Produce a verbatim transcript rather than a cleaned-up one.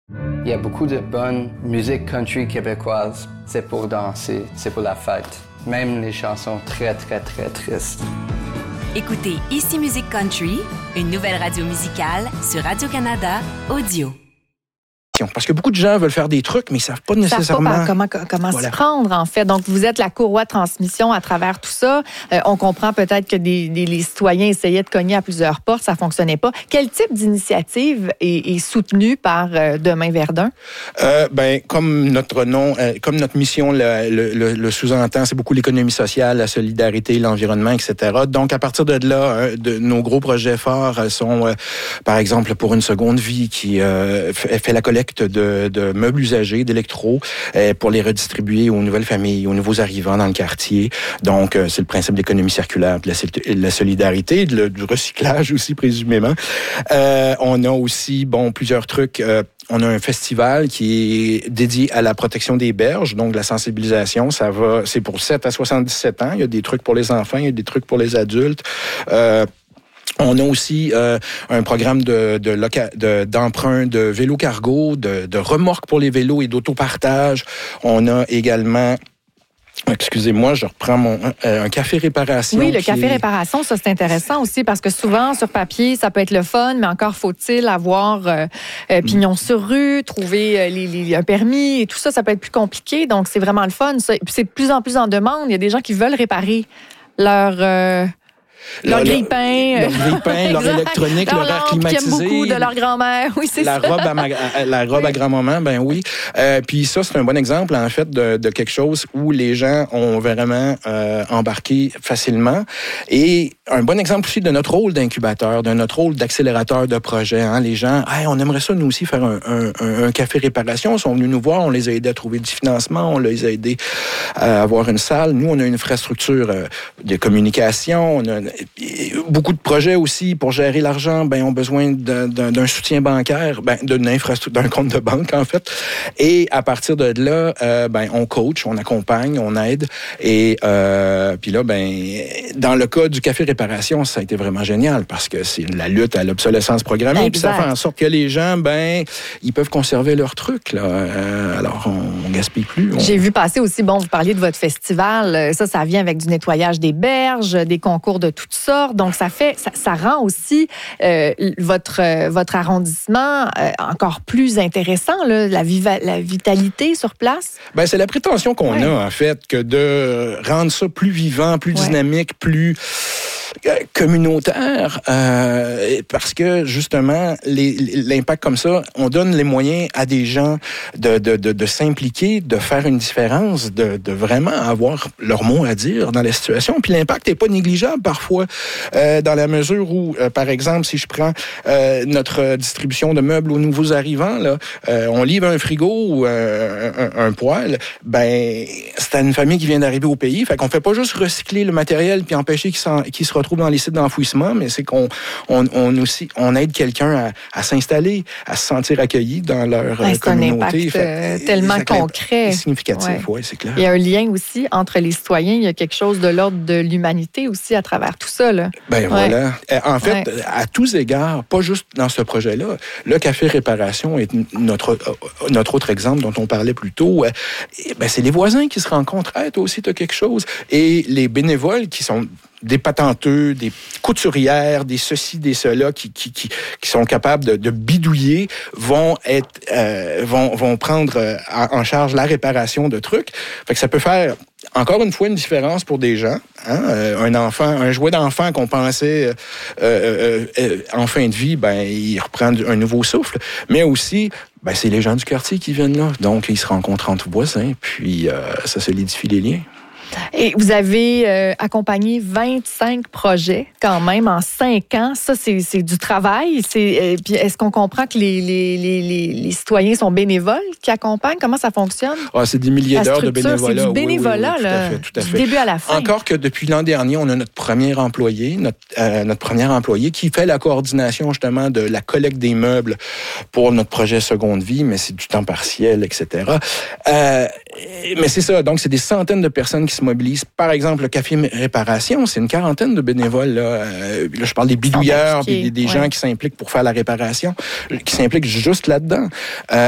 Il y a beaucoup de bonne musique country québécoise. C'est pour danser, c'est pour la fête. Même les chansons très, très, très tristes. Écoutez Ici Musique Country, une nouvelle radio musicale sur Radio-Canada Audio. Parce que beaucoup de gens veulent faire des trucs, mais ils ne savent pas nécessairement... Savent pas comment comment voilà. s'y prendre, en fait. Donc, vous êtes la courroie de transmission à travers tout ça. Euh, on comprend peut-être que des, des, les citoyens essayaient de cogner à plusieurs portes, ça ne fonctionnait pas. Quel type d'initiative est, est soutenu par euh, Demain Verdun? Euh, ben, comme notre nom, euh, comme notre mission le, le, le, le sous-entend, c'est beaucoup l'économie sociale, la solidarité, l'environnement, et cetera. Donc, à partir de là, euh, de, nos gros projets forts sont, euh, par exemple, pour une seconde vie, qui euh, fait, fait la collecte De, de meubles usagés, d'électro, euh, pour les redistribuer aux nouvelles familles, aux nouveaux arrivants dans le quartier. Donc, euh, c'est le principe de l'économie circulaire, de la, de la solidarité, de le, du recyclage aussi, présumément. Euh, on a aussi, bon, plusieurs trucs. Euh, on a un festival qui est dédié à la protection des berges, donc la sensibilisation. Ça va, c'est pour sept à soixante-dix-sept ans. Il y a des trucs pour les enfants, il y a des trucs pour les adultes. Euh, On a aussi euh, un programme de, de, loca- de, d'emprunt de vélo cargo, de, de remorques pour les vélos et d'autopartage. On a également... Excusez-moi, je reprends mon euh, un café réparation. Oui, le café est... réparation, ça c'est intéressant aussi parce que souvent sur papier, ça peut être le fun, mais encore faut-il avoir euh, euh, pignon sur rue, trouver euh, les, les, un permis et tout ça, ça peut être plus compliqué. Donc c'est vraiment le fun. Ça. Puis c'est de plus en plus en demande. Il y a des gens qui veulent réparer leur euh, Leur grille-pain. Leur grille-pain, leur électronique, leur, leur air climatisé. Ils aiment beaucoup de leur grand-mère. Oui, c'est la ça. Robe à ma, la robe oui. à grand-maman, ben oui. Euh, puis ça, c'est un bon exemple, en fait, de, de quelque chose où les gens ont vraiment euh, embarqué facilement. Et un bon exemple aussi de notre rôle d'incubateur, de notre rôle d'accélérateur de projet. Hein. Les gens, hey, on aimerait ça, nous aussi, faire un, un, un, un café réparation. Ils sont venus nous voir, on les a aidés à trouver du financement, on les a aidés à avoir une salle. Nous, on a une infrastructure de communication, on a beaucoup de projets aussi pour gérer l'argent, ben ont besoin d'un, d'un, d'un soutien bancaire, ben d'une infrastructure, d'un compte de banque en fait. Et à partir de là, euh, ben on coach, on accompagne, on aide. Et euh, puis là, ben dans le cas du café réparation, ça a été vraiment génial parce que c'est la lutte à l'obsolescence programmée. Puis ça fait en sorte que les gens, ben ils peuvent conserver leurs trucs là. Euh, alors on, on gaspille plus. On... J'ai vu passer aussi, bon, vous parliez de votre festival. Ça, ça vient avec du nettoyage des berges, des concours de toutes sortes. Donc, ça fait, ça, ça rend aussi euh, votre, euh, votre arrondissement euh, encore plus intéressant, là, la, viva, la vitalité sur place. Ben, c'est la prétention qu'on ouais. a, en fait, que de rendre ça plus vivant, plus ouais. dynamique, plus communautaire, euh, parce que, justement, les, l'impact comme ça, on donne les moyens à des gens de, de, de, de s'impliquer, de faire une différence, de, de vraiment avoir leur mot à dire dans la situation. Puis l'impact n'est pas négligeable parfois, euh, dans la mesure où, euh, par exemple, si je prends euh, notre distribution de meubles aux nouveaux arrivants, là, euh, on livre un frigo ou euh, un, un poêle, ben c'est à une famille qui vient d'arriver au pays. Fait qu'on fait pas juste recycler le matériel puis empêcher qu'il, qu'il se retrouve dans les sites d'enfouissement, mais c'est qu'on on, on aussi on aide quelqu'un à, à s'installer, à se sentir accueilli dans leur ouais, communauté. C'est un impact fait, tellement concret. Significatif, oui, ouais. ouais, c'est clair. Il y a un lien aussi entre les citoyens. Il y a quelque chose de l'ordre de l'humanité aussi à travers tout ça. Là. Ben ouais. voilà. En fait, ouais. à tous égards, pas juste dans ce projet-là, le café réparation est notre, notre autre exemple dont on parlait plus tôt. Ben, c'est les voisins qui se rencontrent. Hey, toi aussi, tu as quelque chose. Et les bénévoles qui sont des patenteux, des couturières, des ceci, des cela, qui, qui, qui, qui sont capables de, de bidouiller, vont être, euh, vont, vont prendre euh, en charge la réparation de trucs. Fait que ça peut faire, encore une fois, une différence pour des gens. Hein? Euh, un enfant, un jouet d'enfant qu'on pensait euh, euh, euh, en fin de vie, ben il reprend un nouveau souffle. Mais aussi, ben c'est les gens du quartier qui viennent là. Donc, ils se rencontrent entre voisins, puis euh, ça solidifie les liens. Et vous avez euh, accompagné vingt-cinq projets quand même en cinq ans. Ça, c'est, c'est du travail. C'est, euh, puis est-ce qu'on comprend que les, les, les, les citoyens sont bénévoles qui accompagnent? Comment ça fonctionne? Ah, c'est des milliers d'heures de bénévolat. C'est du bénévolat, oui, oui, oui, là, tout à fait, tout à fait. Du début à la fin. Encore que depuis l'an dernier, on a notre premier employé, notre, euh, notre premier employé qui fait la coordination justement de la collecte des meubles pour notre projet Seconde Vie, mais c'est du temps partiel, et cetera. Euh, mais c'est ça. Donc, c'est des centaines de personnes qui se mobilisent. Par exemple, le café réparation, c'est une quarantaine de bénévoles. Là, euh, là je parle des bidouilleurs, puis des, des ouais. gens qui s'impliquent pour faire la réparation, qui s'impliquent juste là-dedans. Euh,